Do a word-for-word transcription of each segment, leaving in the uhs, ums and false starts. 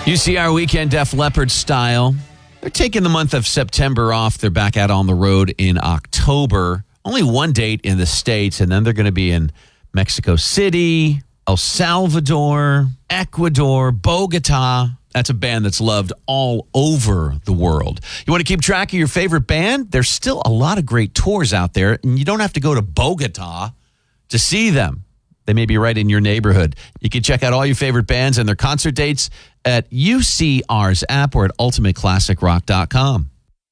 U C R Weekend Def Leppard style. They're taking the month of September off. They're back out on the road in October. Only one date in the States, and then they're going to be in Mexico City, El Salvador, Ecuador, Bogota. That's a band that's loved all over the world. You want to keep track of your favorite band? There's still a lot of great tours out there, and you don't have to go to Bogota to see them. They may be right in your neighborhood. You can check out all your favorite bands and their concert dates at U C R's app or at ultimate classic rock dot com.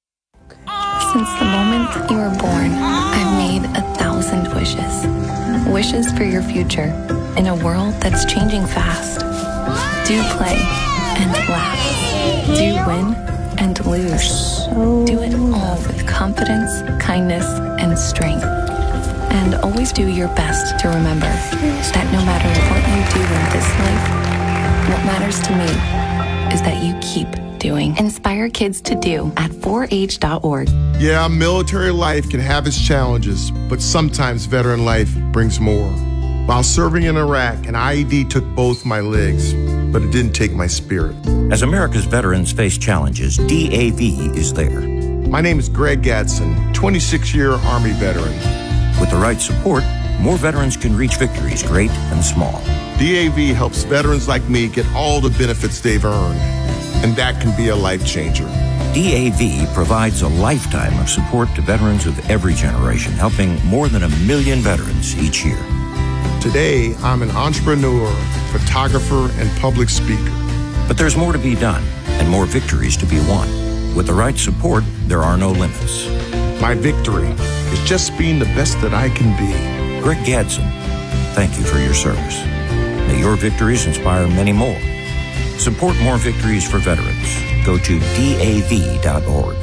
Since the moment you were born, I've made a thousand wishes. Wishes for your future in a world that's changing fast. Do play and laugh. Do win and lose. Do it all with confidence, kindness, and strength. And always do your best to remember that no matter what you do in this life, what matters to me is that you keep doing. Inspire kids to do at four H dot org. Yeah, military life can have its challenges, but sometimes veteran life brings more. While serving in Iraq, an I E D took both my legs, but it didn't take my spirit. As America's veterans face challenges, D A V is there. My name is Greg Gadsden, twenty-six-year Army veteran. With the right support, more veterans can reach victories, great and small. D A V helps veterans like me get all the benefits they've earned, and that can be a life changer. D A V provides a lifetime of support to veterans of every generation, helping more than a million veterans each year. Today, I'm an entrepreneur, photographer, and public speaker. But there's more to be done and more victories to be won. With the right support, there are no limits. My victory is just being the best that I can be. Greg Gadsden, thank you for your service. May your victories inspire many more. Support more victories for veterans. Go to D A V dot org.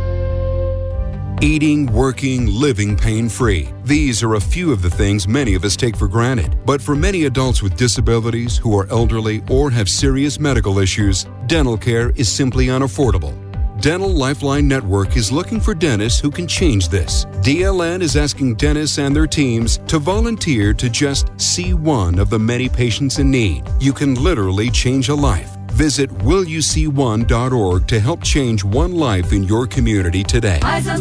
Eating, working, living pain-free. These are a few of the things many of us take for granted. But for many adults with disabilities who are elderly or have serious medical issues, dental care is simply unaffordable. Dental Lifeline Network is looking for dentists who can change this. D L N is asking dentists and their teams to volunteer to just see one of the many patients in need. You can literally change a life. Visit will you see one dot org to help change one life in your community today. Eyes on